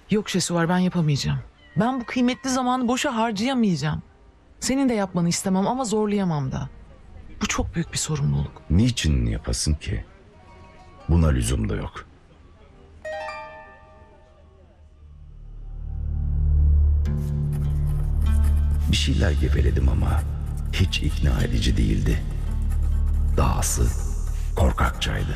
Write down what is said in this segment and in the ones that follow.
Yok Şesuvar, ben yapamayacağım. Ben bu kıymetli zamanı boşa harcayamayacağım. Senin de yapmanı istemem ama zorlayamam da. Bu çok büyük bir sorumluluk. Niçin yapasın ki? Buna lüzum da yok. Bir şeyler geveledim ama hiç ikna edici değildi. Dahası korkakçaydı.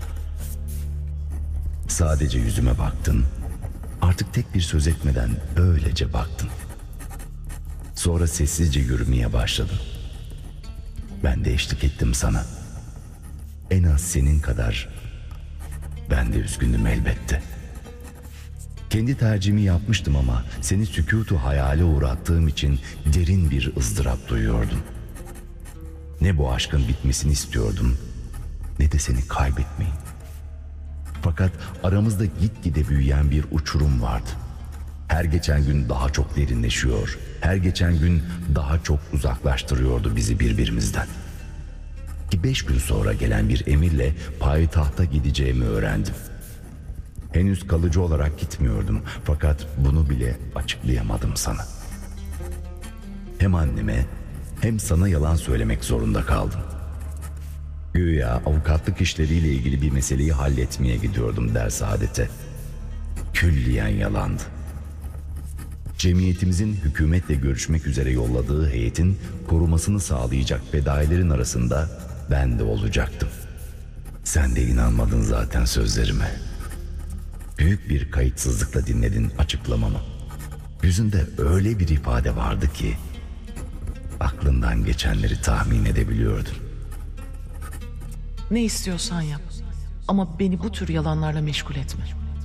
Sadece yüzüme baktın. Artık tek bir söz etmeden öylece baktın. Sonra sessizce yürümeye başladın. Ben de eşlik ettim sana. En az senin kadar ben de üzgündüm elbette. Kendi tercihimi yapmıştım ama seni sükutu hayale uğrattığım için derin bir ızdırap duyuyordum. Ne bu aşkın bitmesini istiyordum, ne de seni kaybetmeyi. Fakat aramızda gitgide büyüyen bir uçurum vardı. Her geçen gün daha çok derinleşiyor, her geçen gün daha çok uzaklaştırıyordu bizi birbirimizden. Ki 5 gün sonra gelen bir emirle payitahta gideceğimi öğrendim. Henüz kalıcı olarak gitmiyordum fakat bunu bile açıklayamadım sana. Hem anneme hem sana yalan söylemek zorunda kaldım. Güya avukatlık işleriyle ilgili bir meseleyi halletmeye gidiyordum der saadete. Külliyen yalandı. Cemiyetimizin hükümetle görüşmek üzere yolladığı heyetin korumasını sağlayacak fedailerin arasında ben de olacaktım. Sen de inanmadın zaten sözlerime. Büyük bir kayıtsızlıkla dinledin açıklamamı. Yüzünde öyle bir ifade vardı ki aklından geçenleri tahmin edebiliyordun. Ne istiyorsan yap. Ama beni bu tür yalanlarla meşgul etme.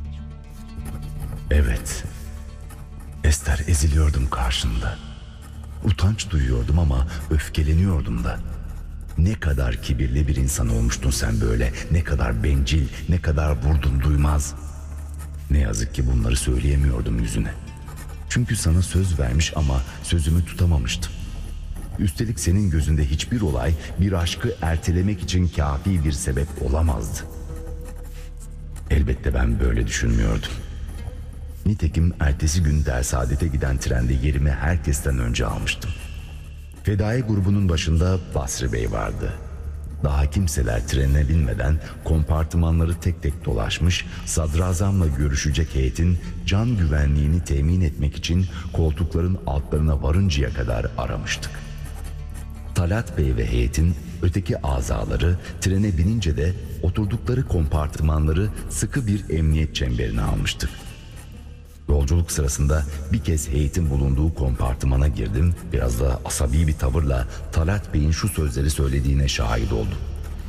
Evet. Ester, eziliyordum karşında. Utanç duyuyordum ama öfkeleniyordum da. Ne kadar kibirli bir insan olmuştun sen böyle. Ne kadar bencil, ne kadar vurdum duymaz. Ne yazık ki bunları söyleyemiyordum yüzüne. Çünkü sana söz vermiş ama sözümü tutamamıştım. Üstelik senin gözünde hiçbir olay bir aşkı ertelemek için kafi bir sebep olamazdı. Elbette ben böyle düşünmüyordum. Nitekim ertesi gün Dersaadet'e giden trende yerimi herkesten önce almıştım. Fedai grubunun başında Basri Bey vardı. Daha kimseler trene binmeden kompartımanları tek tek dolaşmış, sadrazamla görüşecek heyetin can güvenliğini temin etmek için koltukların altlarına varıncaya kadar aramıştık. Talat Bey ve heyetin öteki azaları trene binince de oturdukları kompartımanları sıkı bir emniyet çemberine almıştık. Yolculuk sırasında bir kez heyetin bulunduğu kompartımana girdim. Biraz da asabi bir tavırla Talat Bey'in şu sözleri söylediğine şahit oldum.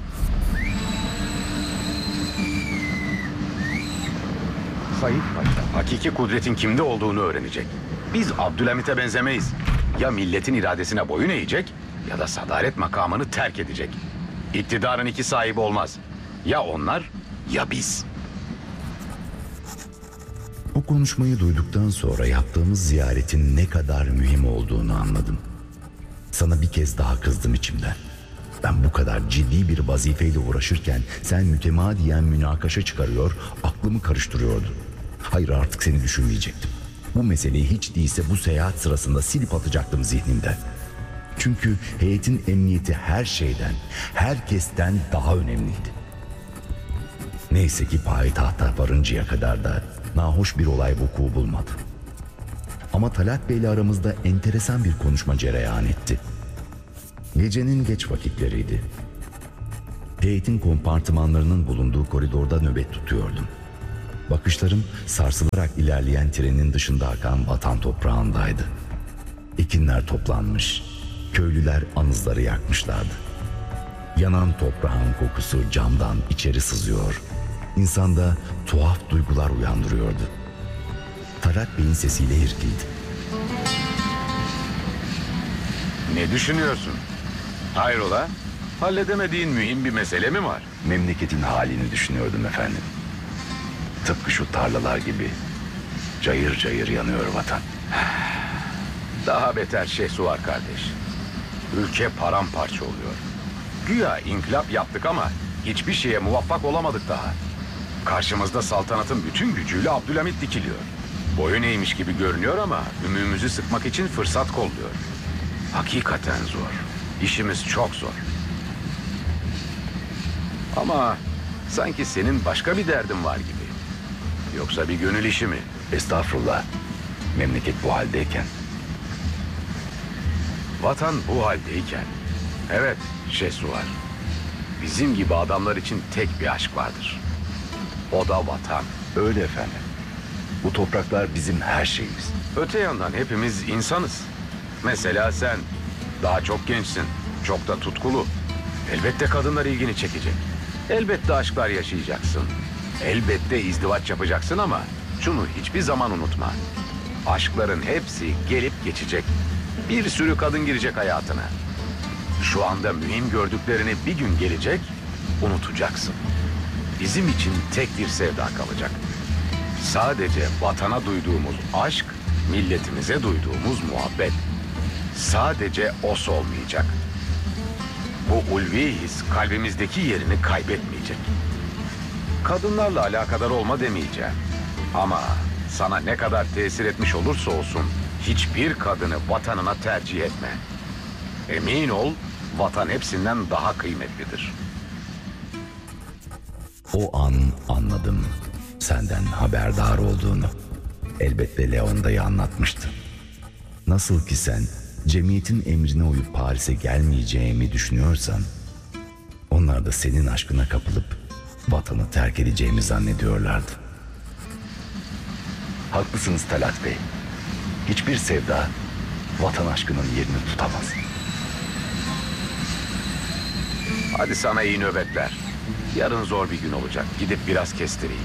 Sayit Paşa hakiki kudretin kimde olduğunu öğrenecek. Biz Abdülhamit'e benzemeyiz. Ya milletin iradesine boyun eğecek ya da sadaret makamını terk edecek. İktidarın iki sahibi olmaz. Ya onlar ya biz. Bu konuşmayı duyduktan sonra yaptığımız ziyaretin ne kadar mühim olduğunu anladım. Sana bir kez daha kızdım içimden. Ben bu kadar ciddi bir vazifeyle uğraşırken sen mütemadiyen münakaşa çıkarıyor, aklımı karıştırıyordun. Hayır, artık seni düşünmeyecektim. Bu meseleyi hiç değilse bu seyahat sırasında silip atacaktım zihnimden. Çünkü heyetin emniyeti her şeyden, herkesten daha önemliydi. Neyse ki payitahta varıncaya kadar da nahoş bir olay vuku bulmadı. Ama Talat Bey'le aramızda enteresan bir konuşma cereyan etti. Gecenin geç vakitleriydi. Heyetin kompartımanlarının bulunduğu koridorda nöbet tutuyordum. Bakışlarım sarsılarak ilerleyen trenin dışında akan vatan toprağındaydı. Ekinler toplanmış, köylüler anızları yakmışlardı. Yanan toprağın kokusu camdan içeri sızıyor. İnsanda tuhaf duygular uyandırıyordu. Talat Bey'in sesiyle irkildi. Ne düşünüyorsun? Hayrola? Halledemediğin mühim bir mesele mi var? Memleketin halini düşünüyordum efendim. Tıpkı şu tarlalar gibi cayır cayır yanıyor vatan. Daha beter Şehsuvar kardeş. Ülke paramparça oluyor. Güya inkılap yaptık ama hiçbir şeye muvaffak olamadık daha. Karşımızda saltanatın bütün gücüyle Abdülhamit dikiliyor. Boyun eğmiş gibi görünüyor ama ümüğümüzü sıkmak için fırsat kolluyor. Hakikaten zor. İşimiz çok zor. Ama sanki senin başka bir derdin var gibi. Yoksa bir gönül işi mi? Estağfurullah. Memleket bu haldeyken. Vatan bu haldeyken. Evet, Şehsuvar. Bizim gibi adamlar için tek bir aşk vardır. O da vatan. Öyle efendim. Bu topraklar bizim her şeyimiz. Öte yandan hepimiz insanız. Mesela sen daha çok gençsin, çok da tutkulu. Elbette kadınlar ilgini çekecek. Elbette aşklar yaşayacaksın. Elbette izdivaç yapacaksın ama şunu hiçbir zaman unutma. Aşkların hepsi gelip geçecek. Bir sürü kadın girecek hayatına. Şu anda mühim gördüklerini bir gün gelecek, unutacaksın. Bizim için tek bir sevda kalacak. Sadece vatana duyduğumuz aşk, milletimize duyduğumuz muhabbet. Sadece o solmayacak. Bu ulvi his kalbimizdeki yerini kaybetmeyecek. Kadınlarla alakadar olma demeyeceğim. Ama sana ne kadar tesir etmiş olursa olsun hiçbir kadını vatanına tercih etme. Emin ol, vatan hepsinden daha kıymetlidir. O an anladım senden haberdar olduğunu. Elbette Leon dayı anlatmıştı. Nasıl ki sen cemiyetin emrine uyup Paris'e gelmeyeceğimi düşünüyorsan, onlar da senin aşkına kapılıp vatanı terk edeceğimi zannediyorlardı. Haklısınız Talat Bey. Hiçbir sevda vatan aşkının yerini tutamaz. Hadi sana iyi nöbetler. Yarın zor bir gün olacak. Gidip biraz kestireyim.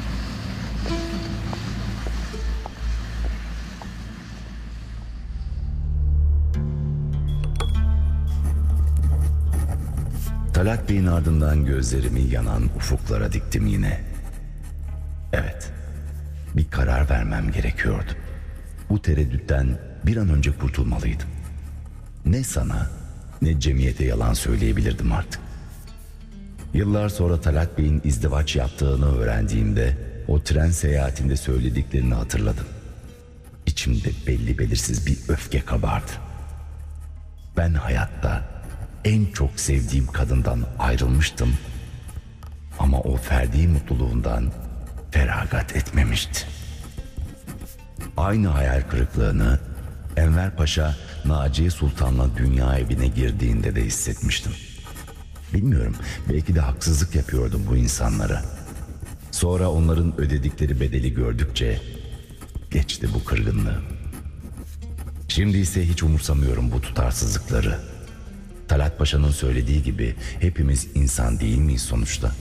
Talat Bey'in ardından gözlerimi yanan ufuklara diktim yine. Evet, bir karar vermem gerekiyordu. Bu tereddütten bir an önce kurtulmalıydım. Ne sana ne cemiyete yalan söyleyebilirdim artık. Yıllar sonra Talat Bey'in izdivaç yaptığını öğrendiğimde o tren seyahatinde söylediklerini hatırladım. İçimde belli belirsiz bir öfke kabardı. Ben hayatta en çok sevdiğim kadından ayrılmıştım ama o ferdi mutluluğundan feragat etmemişti. Aynı hayal kırıklığını Enver Paşa Naciye Sultan'la dünya evine girdiğinde de hissetmiştim. Bilmiyorum, belki de haksızlık yapıyordum bu insanlara. Sonra onların ödedikleri bedeli gördükçe geçti bu kırgınlığım. Şimdi ise hiç umursamıyorum bu tutarsızlıkları. Talat Paşa'nın söylediği gibi hepimiz insan değil miyiz sonuçta?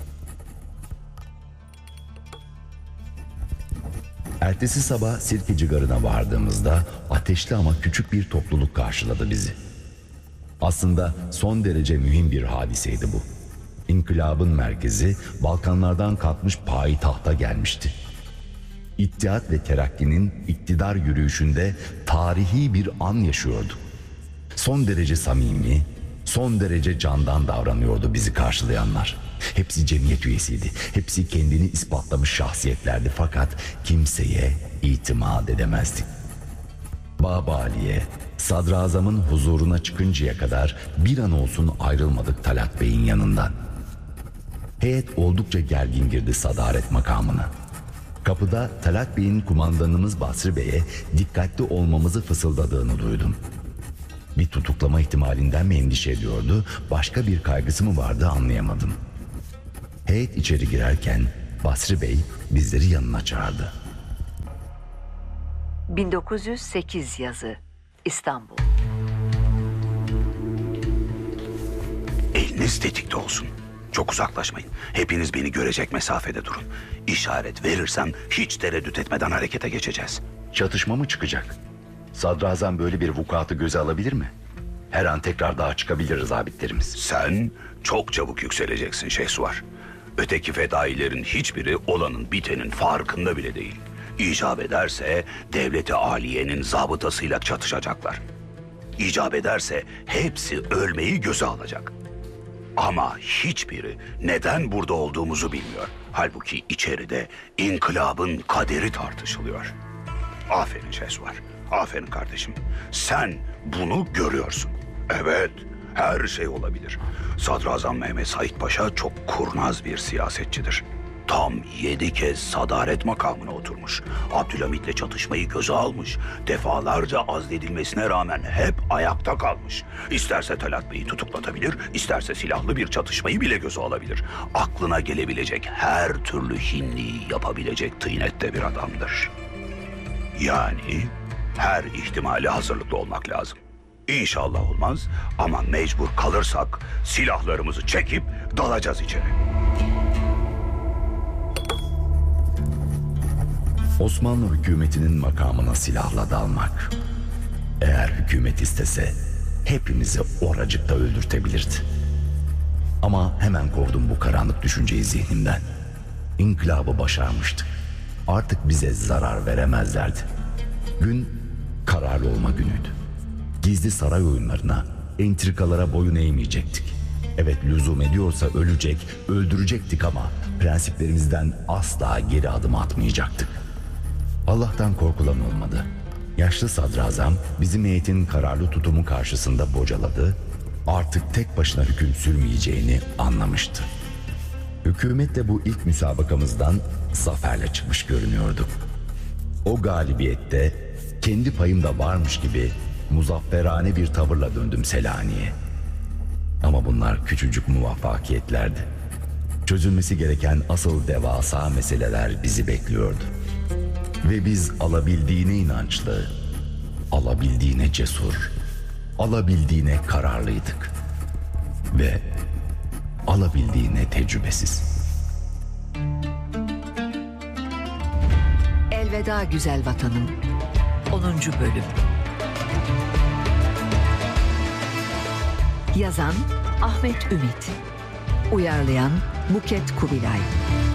Ertesi sabah Sirkeci Garı'na vardığımızda ateşli ama küçük bir topluluk karşıladı bizi. Aslında son derece mühim bir hadiseydi bu. İnkılabın merkezi Balkanlardan kalkmış payitahta gelmişti. İttihat ve Terakki'nin iktidar yürüyüşünde tarihi bir an yaşıyordu. Son derece samimi, son derece candan davranıyordu bizi karşılayanlar. Hepsi cemiyet üyesiydi. Hepsi kendini ispatlamış şahsiyetlerdi fakat kimseye itimat edemezdik. Baba Ali'ye, Sadrazam'ın huzuruna çıkıncaya kadar bir an olsun ayrılmadık Talat Bey'in yanından. Heyet oldukça gergin girdi sadaret makamına. Kapıda Talat Bey'in kumandanımız Basri Bey'e dikkatli olmamızı fısıldadığını duydum. Bir tutuklama ihtimalinden mi endişe ediyordu, başka bir kaygısı mı vardı anlayamadım. Heyet içeri girerken Basri Bey bizleri yanına çağırdı. 1908 yazı İstanbul. Eliniz tetikte olsun. Çok uzaklaşmayın. Hepiniz beni görecek mesafede durun. İşaret verirsem hiç tereddüt etmeden harekete geçeceğiz. Çatışma mı çıkacak? Sadrazam böyle bir vukuatı göze alabilir mi? Her an tekrar daha çıkabiliriz zabitlerimiz. Sen çok çabuk yükseleceksin Şehsuvar. Öteki fedailerin hiçbiri olanın bitenin farkında bile değil. İcap ederse devleti aliyenin zabıtasıyla çatışacaklar. İcap ederse hepsi ölmeyi göze alacak. Ama hiçbiri neden burada olduğumuzu bilmiyor. Halbuki içeride inkılabın kaderi tartışılıyor. Aferin Şehsuvar. Aferin kardeşim. Sen bunu görüyorsun. Evet, her şey olabilir. Sadrazam Mehmet Said Paşa çok kurnaz bir siyasetçidir. Tam 7 kez sadaret makamına oturmuş. Abdülhamit'le çatışmayı göze almış. Defalarca azledilmesine rağmen hep ayakta kalmış. İsterse Talat Bey'i tutuklatabilir, isterse silahlı bir çatışmayı bile göze alabilir. Aklına gelebilecek her türlü hinliği yapabilecek tıynette bir adamdır. Yani her ihtimale hazırlıklı olmak lazım. İnşallah olmaz ama mecbur kalırsak silahlarımızı çekip dalacağız içeri. Osmanlı hükümetinin makamına silahla dalmak. Eğer hükümet istese hepimizi oracıkta öldürtebilirdi. Ama hemen kovdum bu karanlık düşünceyi zihnimden. İnkılabı başarmıştık. Artık bize zarar veremezlerdi. Gün kararlı olma günüydü. Gizli saray oyunlarına, entrikalara boyun eğmeyecektik. Evet, lüzum ediyorsa öldürecektik ama prensiplerimizden asla geri adım atmayacaktık. Allah'tan korkulan olmadı. Yaşlı sadrazam bizim heyetin kararlı tutumu karşısında bocaladı. Artık tek başına hüküm sürmeyeceğini anlamıştı. Hükümetle bu ilk müsabakamızdan zaferle çıkmış görünüyorduk. O galibiyette kendi payım da varmış gibi muzafferane bir tavırla döndüm Selanik'e. Ama bunlar küçücük muvaffakiyetlerdi. Çözülmesi gereken asıl devasa meseleler bizi bekliyordu. Ve biz alabildiğine inançlı, alabildiğine cesur, alabildiğine kararlıydık. Ve alabildiğine tecrübesiz. Elveda Güzel Vatanım 10. Bölüm. Yazan Ahmet Ümit, uyarlayan Buket Kubilay.